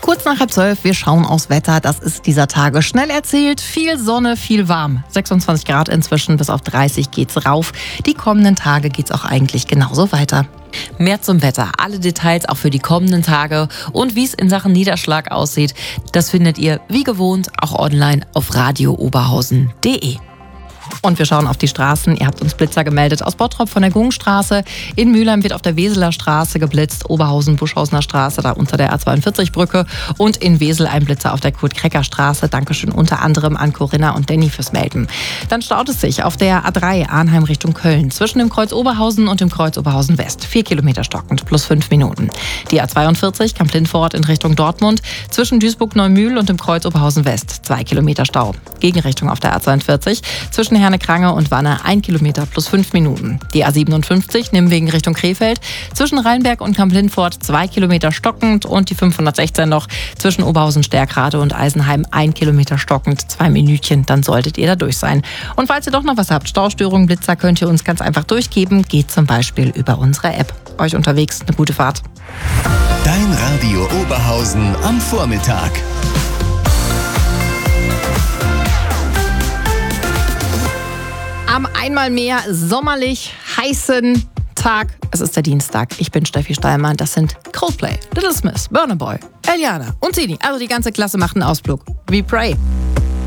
Kurz nach 11:30, wir schauen aufs Wetter. Das ist dieser Tage schnell erzählt. Viel Sonne, viel warm. 26 Grad inzwischen, bis auf 30 geht's rauf. Die kommenden Tage geht's auch eigentlich genauso weiter. Mehr zum Wetter, alle Details auch für die kommenden Tage und wie es in Sachen Niederschlag aussieht, das findet ihr wie gewohnt auch online auf radiooberhausen.de. Und wir schauen auf die Straßen. Ihr habt uns Blitzer gemeldet aus Bottrop von der Gungstraße. In Mülheim wird auf der Weseler Straße geblitzt. Oberhausen, Buschhausener Straße, da unter der A42-Brücke. Und in Wesel ein Blitzer auf der Kurt-Krecker-Straße. Dankeschön unter anderem an Corinna und Danny fürs Melden. Dann staut es sich auf der A3 Arnheim Richtung Köln. Zwischen dem Kreuz Oberhausen und dem Kreuz Oberhausen West. 4 Kilometer stockend, plus 5 Minuten. Die A42 Kamp-Lindfort in Richtung Dortmund. Zwischen Duisburg-Neumühl und dem Kreuz Oberhausen West. 2 Kilometer Stau. Gegenrichtung auf der A42. Zwischen Herne-Krange und Wanne 1 Kilometer plus 5 Minuten. Die A57 Nimwegen Richtung Krefeld. Zwischen Rheinberg und Kamp-Lindfort 2 Kilometer stockend und die 516 noch zwischen Oberhausen-Stärkrade und Eisenheim 1 Kilometer stockend, 2 Minütchen, dann solltet ihr da durch sein. Und falls ihr doch noch was habt, Staustörungen, Blitzer, könnt ihr uns ganz einfach durchgeben. Geht zum Beispiel über unsere App. Euch unterwegs eine gute Fahrt. Dein Radio Oberhausen am Vormittag. Am einmal mehr sommerlich heißen Tag. Es ist der Dienstag. Ich bin Steffi Steilmann. Das sind Coldplay, Little Smith, Burna Boy, Eliana und Tini. Also die ganze Klasse macht einen Ausflug. We pray.